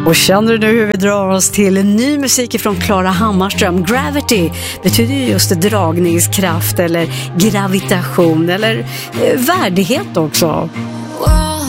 Och känner du nu hur vi drar oss till en ny musik från Klara Hammarström? Gravity betyder just dragningskraft eller gravitation eller värdighet också.